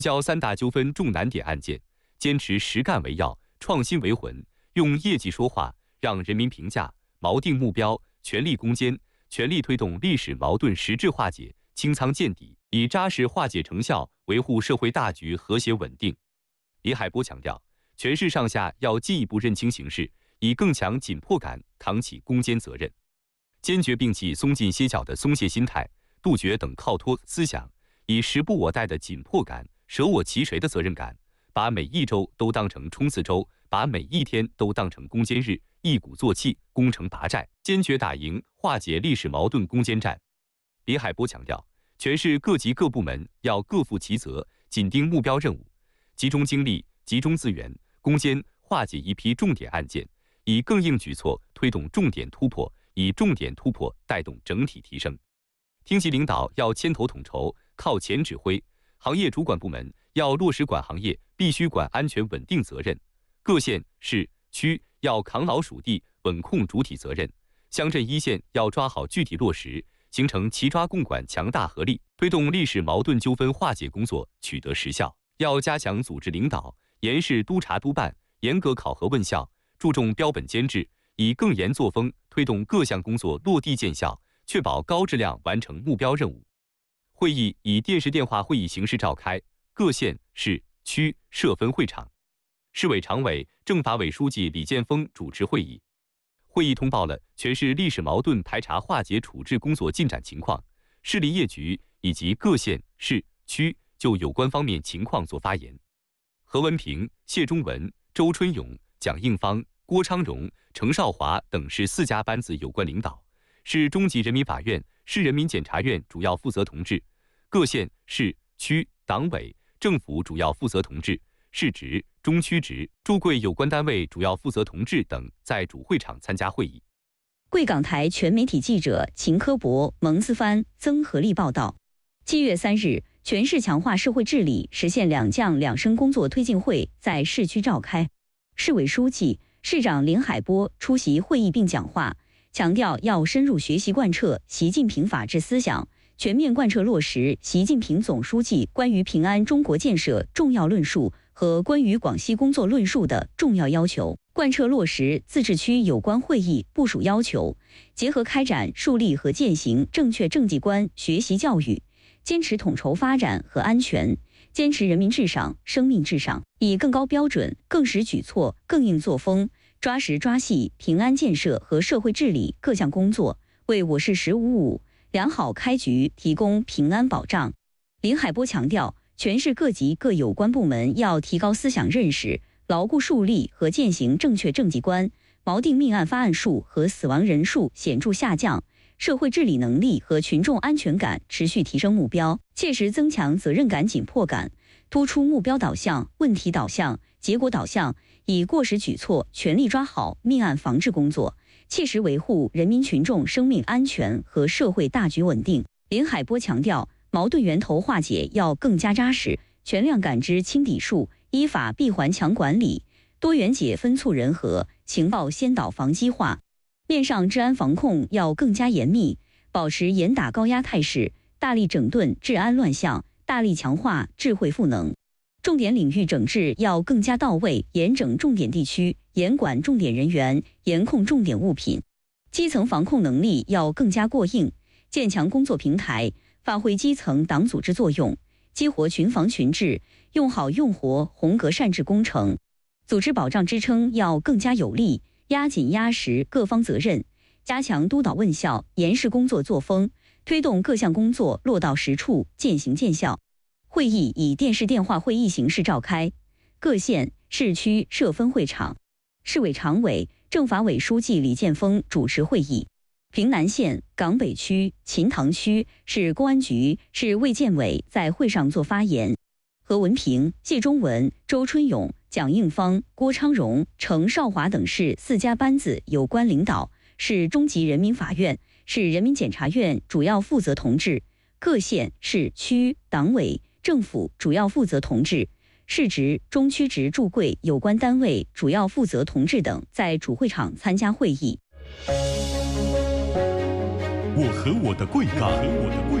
较三大纠纷重难点案件，坚持实干为要，创新为魂，用业绩说话，让人民评价，锚定目标，全力攻坚，全力推动历史矛盾实质化解，清仓见底，以扎实化解成效维护社会大局和谐稳定。李海波强调，全市上下要进一步认清形势，以更强紧迫感扛起攻坚责任，坚决摒弃松劲歇脚的松懈心态，杜绝等靠托思想，以时不我待的紧迫感、舍我其谁的责任感，把每一周都当成冲刺周，把每一天都当成攻坚日，一鼓作气，攻城拔寨，坚决打赢化解历史矛盾攻坚战。李海波强调，全市各级各部门要各负其责，紧盯目标任务，集中精力、集中资源，攻坚化解一批重点案件，以更硬举措推动重点突破，以重点突破带动整体提升。厅级领导要牵头统筹，靠前指挥；行业主管部门要落实管行业必须管安全稳定责任；各县市区要扛牢属地稳控主体责任；乡镇一线要抓好具体落实，形成齐抓共管强大合力，推动历史矛盾纠纷化解工作取得实效。要加强组织领导，严实督查督办，严格考核问效，注重标本监制，以更严作风推动各项工作落地见效，确保高质量完成目标任务。会议以电视电话会议形式召开，各县市区设分会场。市委常委、政法委书记李建峰主持会议。会议通报了全市历史矛盾排查化解处置工作进展情况，市林业局以及各县市区就有关方面情况作发言。何文平、谢忠文、周春勇、蒋应芳、郭昌荣、程少华等市4家班子有关领导，市中级人民法院、市人民检察院主要负责同志，各县市区党委政府主要负责同志，市直、中区直、驻贵有关单位主要负责同志等在主会场参加会议。 贵港台全媒体记者秦科博、蒙自帆、曾合力报道。7月3日，全市强化社会治理、实现两降两升工作推进会在市区召开。市委书记、市长林海波出席会议并讲话，强调要深入学习贯彻习近平法治思想，全面贯彻落实习近平总书记关于平安中国建设重要论述和关于广西工作论述的重要要求，贯彻落实自治区有关会议部署要求，结合开展树立和践行正确政绩观学习教育，坚持统筹发展和安全，坚持人民至上、生命至上，以更高标准、更实举措、更硬作风，抓实抓细平安建设和社会治理各项工作，为我市“1055”良好开局提供平安保障。林海波强调，全市各级各有关部门要提高思想认识，牢固树立和践行正确政绩观，锚定命案发案数和死亡人数显著下降，社会治理能力和群众安全感持续提升目标，切实增强责任感、紧迫感，突出目标导向、问题导向、结果导向，以过时举措全力抓好命案防治工作，切实维护人民群众生命安全和社会大局稳定。林海波强调，矛盾源头化解要更加扎实，全量感知清底数，依法闭环强管理，多元解分促人和，情报先导防激化。面上治安防控要更加严密，保持严打高压态势，大力整顿治安乱象，大力强化智慧赋能。重点领域整治要更加到位，严整重点地区，严管重点人员，严控重点物品。基层防控能力要更加过硬，建强工作平台，发挥基层党组织作用，激活群防群治，用好用活宏格善治工程。组织保障支撑要更加有力，压紧压实各方责任，加强督导问效，严实工作作风，推动各项工作落到实处，见行见效。会议以电视电话会议形式召开，各县市区设分会场。市委常委、政法委书记李建峰主持会议。平南县、港北区、秦塘区市公安局、市卫健委在会上作发言。何文平、谢忠文、周春勇、蒋应芳、郭昌荣、程少华等市4家班子有关领导，市中级人民法院、市人民检察院主要负责同志，各县市区党委政府主要负责同志，市直、中区直驻贵有关单位主要负责同志等在主会场参加会议。 我和我的贵港。